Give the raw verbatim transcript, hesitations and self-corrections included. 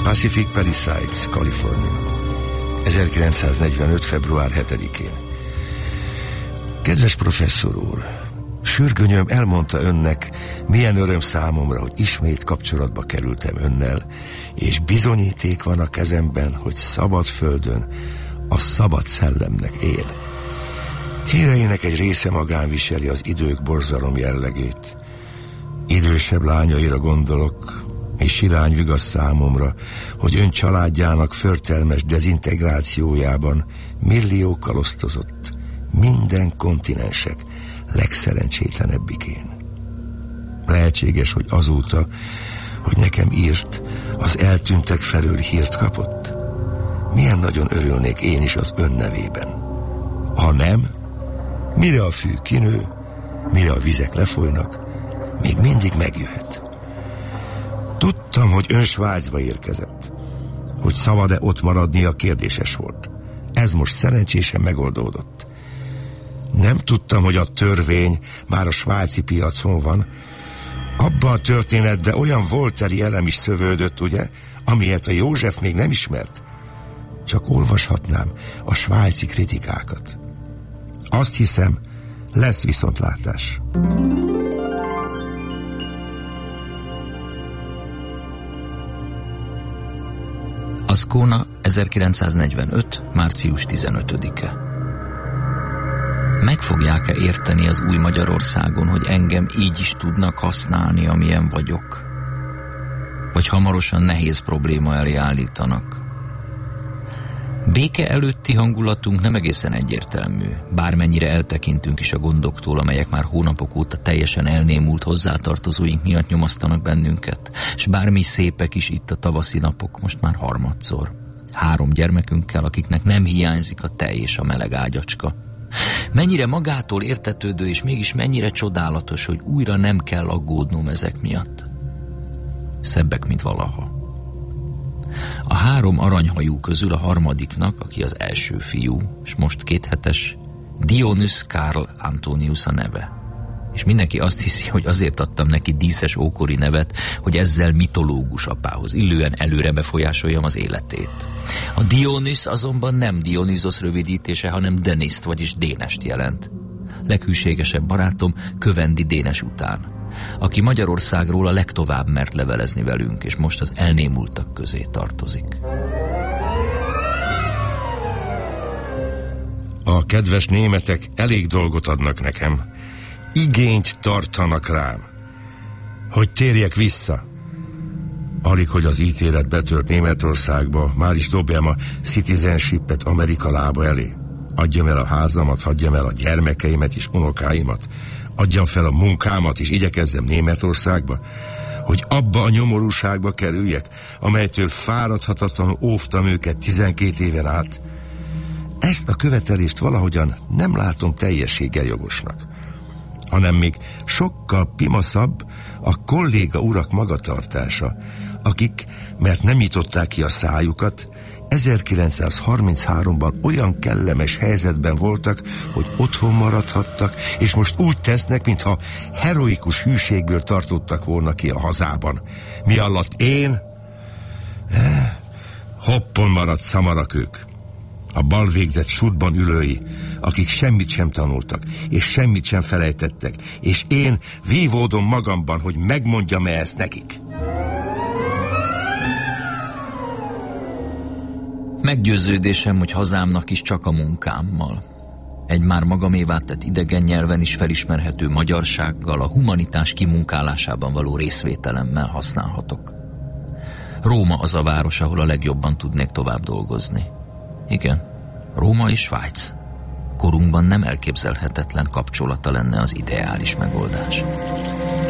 Pacific Palisades, Kalifornia. ezerkilencszáznegyvenöt. február hetedikén. Kedves professzor úr, sürgönyöm elmondta önnek, milyen öröm számomra, hogy ismét kapcsolatba kerültem önnel, és bizonyíték van a kezemben, hogy szabad földön a szabad szellemnek él. Híreinek egy része magán viseli az idők borzalom jellegét. Idősebb lányaira gondolok, és sirány vigasz számomra, hogy ön családjának förtelmes dezintegrációjában milliókkal osztozott, minden kontinensek legszerencsétlenebbikén. Lehetséges, hogy azóta, hogy nekem írt, az eltűntek felől hírt kapott? Milyen nagyon örülnék én is az ön nevében. Ha nem, mire a fű kinő, mire a vizek lefolynak, még mindig megjöhet. Tudtam, hogy ön Svájcba érkezett. Hogy szabad-e ott maradnia, kérdéses volt. Ez most szerencsésen megoldódott. Nem tudtam, hogy a törvény már a svájci piacon van. Abba a történetbe olyan volteri elem is szövődött, ugye, amilyet a József még nem ismert. Csak olvashatnám a svájci kritikákat. Azt hiszem, lesz viszontlátás. Ascona, ezerkilencszáznegyvenöt. március tizenötödike. Meg fogják-e érteni az új Magyarországon, hogy engem így is tudnak használni, amilyen vagyok? Vagy hamarosan nehéz probléma elé állítanak? Béke előtti hangulatunk nem egészen egyértelmű, bármennyire eltekintünk is a gondoktól, amelyek már hónapok óta teljesen elnémult hozzátartozóink miatt nyomasztanak bennünket, s bármi szépek is itt a tavaszi napok, most már harmadszor. Három gyermekünkkel, akiknek nem hiányzik a tej és a meleg ágyacska. Mennyire magától értetődő, és mégis mennyire csodálatos, hogy újra nem kell aggódnom ezek miatt. Szebbek, mint valaha. A három aranyhajú közül a harmadiknak, aki az első fiú, és most kéthetes, Dionys Karl Antonius a neve. És mindenki azt hiszi, hogy azért adtam neki díszes ókori nevet, hogy ezzel mitológus apához illően előre befolyásoljam az életét. A Dionys azonban nem Dionysos rövidítése, hanem Deniszt, vagyis Dénest jelent. Leghűségesebb barátom Kövendi Dénes után, aki Magyarországról a legtovább mert levelezni velünk, és most az elnémultak közé tartozik. A kedves németek elég dolgot adnak nekem. Igényt tartanak rám, hogy térjek vissza. Alig, hogy az ítélet betört Németországba, már is dobjam a citizenshipet Amerika lába elé. Adjam el a házamat, hagyjam el a gyermekeimet és unokáimat. Adjam fel a munkámat, és igyekezzem Németországba, hogy abba a nyomorúságba kerüljek, amelytől fáradhatatlanul óvtam őket tizenkét éven át. Ezt a követelést valahogyan nem látom teljességgel jogosnak, hanem még sokkal pimaszabb a kolléga urak magatartása, akik, mert nem nyitották ki a szájukat, ezerkilencszázharmincháromban olyan kellemes helyzetben voltak, hogy otthon maradhattak, és most úgy tesznek, mintha heroikus hűségből tartottak volna ki a hazában. Mi alatt én? Eh, hoppon maradt szamarak ők. A bal végzett sudban ülői, akik semmit sem tanultak, és semmit sem felejtettek, és én vívódom magamban, hogy megmondjam-e ezt nekik. Meggyőződésem, hogy hazámnak is csak a munkámmal, egy már magamévá tett idegen nyelven is felismerhető magyarsággal, a humanitás kimunkálásában való részvételemmel használhatok. Róma az a város, ahol a legjobban tudnék tovább dolgozni. Igen, Róma és Svájc. Korunkban nem elképzelhetetlen kapcsolata lenne az ideális megoldás.